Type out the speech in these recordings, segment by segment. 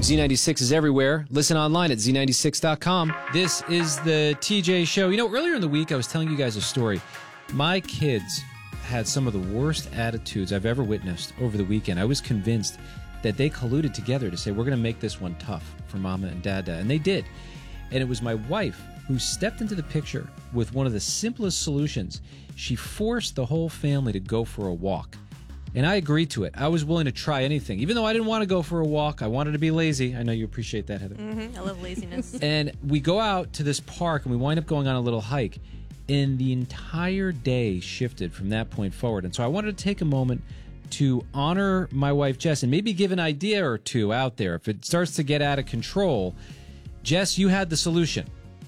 Z96 is everywhere. Listen online at z96.com. This is the TJ Show. You know, earlier in the week, I was telling you guys a story. My kids had some of the worst attitudes I've ever witnessed over the weekend. I was convinced that they colluded together to say, we're going to make this one tough for Mama and Dada. And they did. And it was my wife who stepped into the picture with one of the simplest solutions. She forced the whole family to go for a walk. And I agreed to it. I was willing to try anything. Even though I didn't want to go for a walk, I wanted to be lazy. I know you appreciate that, Heather. I love laziness. And we go out to this park, and we wind up going on a little hike. And the entire day shifted from that point forward. And so I wanted to take a moment to honor my wife, Jess, and maybe give an idea or two out there. If it starts to get out of control, Jess, you had the solution.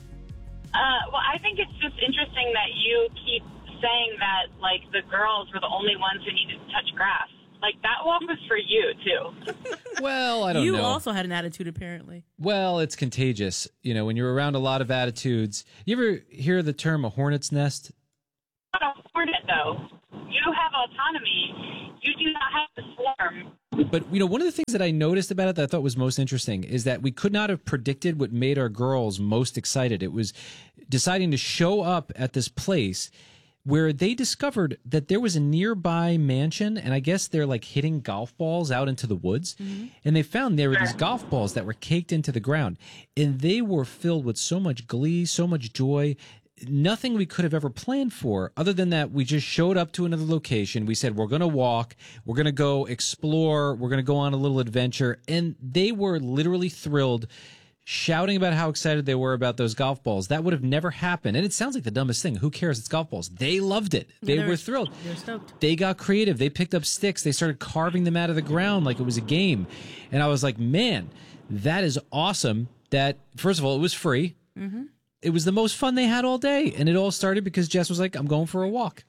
Well, I think it's just interesting that you keep saying that, like, the girls were the only ones who needed to touch grass. Like, that walk was for you, too. Well, I don't know. You also had an attitude, apparently. Well, it's contagious. You know, when you're around a lot of attitudes. You ever hear the term a hornet's nest? Not a hornet, though. You have autonomy. You do not have to swarm. But, you know, one of the things that I noticed about it that I thought was most interesting is that we could not have predicted what made our girls most excited. It was deciding to show up at this place where they discovered that there was a nearby mansion, and I guess they're like hitting golf balls out into the woods. And they found there were these golf balls that were caked into the ground, and they were filled with so much glee, so much joy. Nothing we could have ever planned for, other than that we just showed up to another location. We said, we're going to walk, we're going to go explore, we're going to go on a little adventure. And they were literally thrilled, shouting about how excited they were about those golf balls. That would have never happened. And it sounds like the dumbest thing. Who cares? It's golf balls. They loved it. They were thrilled. They were stoked. They got creative. They picked up sticks. They started carving them out of the ground like it was a game. And I was like, man, that is awesome. That, first of all, it was free. It was the most fun they had all day. And it all started because Jess was like, I'm going for a walk.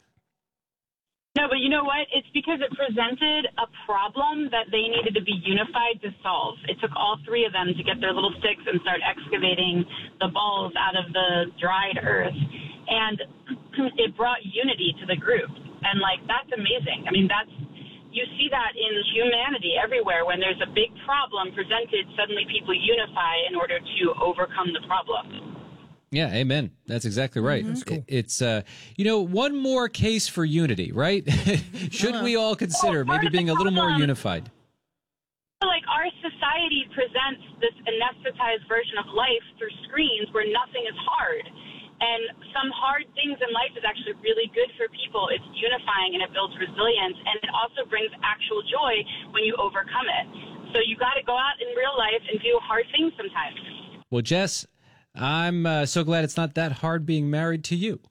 No, but you know what? It's because it presented a problem that they needed to be unified to solve. It took all three of them to get their little sticks and start excavating the balls out of the dried earth. And it brought unity to the group. And, like, that's amazing. I mean, you see that in humanity everywhere. When there's a big problem presented, suddenly people unify in order to overcome the problem. Yeah, amen. That's exactly right. That's cool. It's, you know, one more case for unity, right? Should we all consider maybe being a little more unified? Like, our society presents this anesthetized version of life through screens where nothing is hard. And some hard things in life is actually really good for people. It's unifying and it builds resilience, and it also brings actual joy when you overcome it. So you got to go out in real life and do hard things sometimes. Well, Jess, I'm so glad it's not that hard being married to you.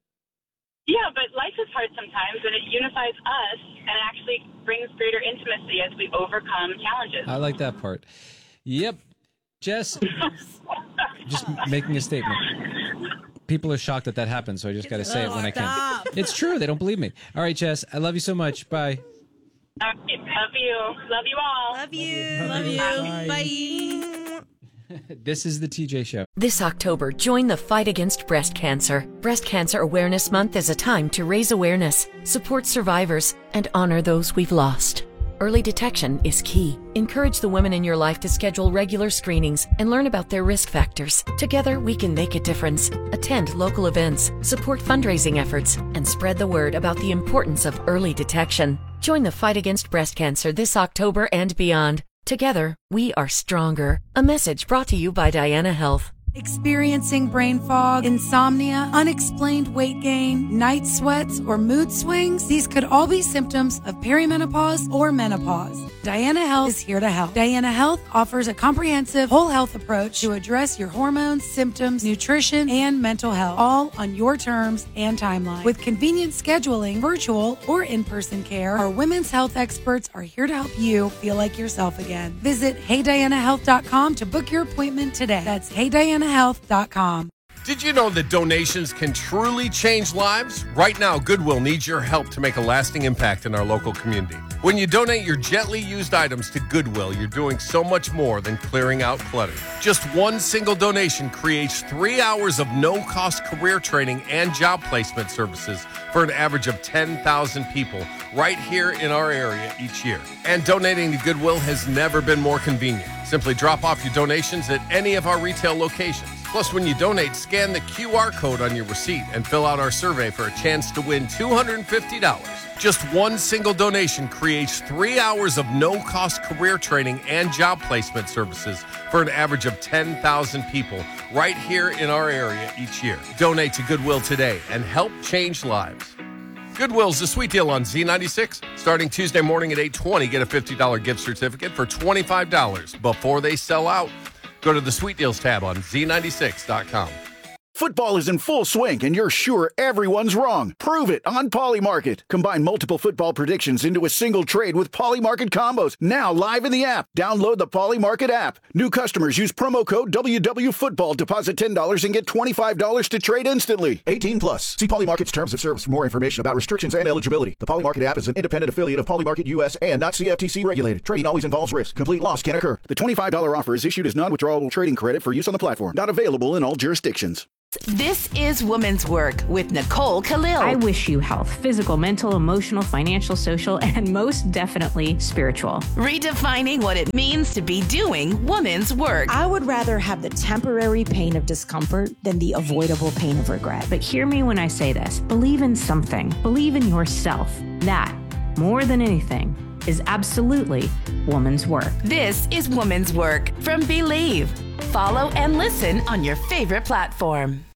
Yeah, but life is hard sometimes, and it unifies us, and it actually brings greater intimacy as we overcome challenges. I like that part. Yep. Jess, just making a statement. People are shocked that happened, so I just got to say it when I can. It's true. They don't believe me. All right, Jess, I love you so much. Bye. Love you. Love you all. Love you. Love you. Bye. This is the TJ Show. This October, join the fight against breast cancer. Breast Cancer Awareness Month is a time to raise awareness, support survivors, and honor those we've lost. Early detection is key. Encourage the women in your life to schedule regular screenings and learn about their risk factors. Together, we can make a difference. Attend local events, support fundraising efforts, and spread the word about the importance of early detection. Join the fight against breast cancer this October and beyond. Together, we are stronger. A message brought to you by Diana Health. Experiencing brain fog, insomnia, unexplained weight gain, night sweats, or mood swings? These could all be symptoms of perimenopause or menopause. Diana Health is here to help. Diana Health offers a comprehensive whole health approach to address your hormones, symptoms, nutrition, and mental health, all on your terms and timeline. With convenient scheduling, virtual or in-person care, our women's health experts are here to help you feel like yourself again. Visit HeyDianaHealth.com to book your appointment today. That's HeyDianaHealth.com. Did you know that donations can truly change lives? Right now, Goodwill needs your help to make a lasting impact in our local community. When you donate your gently used items to Goodwill, you're doing so much more than clearing out clutter. Just one single donation creates 3 hours of no-cost career training and job placement services for an average of 10,000 people right here in our area each year. And donating to Goodwill has never been more convenient. Simply drop off your donations at any of our retail locations. Plus, when you donate, scan the QR code on your receipt and fill out our survey for a chance to win $250. Just one single donation creates 3 hours of no-cost career training and job placement services for an average of 10,000 people right here in our area each year. Donate to Goodwill today and help change lives. Goodwill's the sweet deal on Z96. Starting Tuesday morning at 8:20, get a $50 gift certificate for $25 before they sell out. Go to the Sweet Deals tab on Z96.com. Football is in full swing, and you're sure everyone's wrong. Prove it on Polymarket. Combine multiple football predictions into a single trade with Polymarket combos. Now live in the app. Download the Polymarket app. New customers use promo code WWFootball. Deposit $10 and get $25 to trade instantly. 18 plus. See Polymarket's terms of service for more information about restrictions and eligibility. The Polymarket app is an independent affiliate of Polymarket US and not CFTC regulated. Trading always involves risk. Complete loss can occur. The $25 offer is issued as non-withdrawable trading credit for use on the platform. Not available in all jurisdictions. This is Women's Work with Nicole Khalil. I wish you health, physical, mental, emotional, financial, social, and most definitely spiritual. Redefining what it means to be doing women's work. I would rather have the temporary pain of discomfort than the avoidable pain of regret. But hear me when I say this. Believe in something. Believe in yourself. That, more than anything, is absolutely woman's work. This is Women's Work from Believe. Follow and listen on your favorite platform.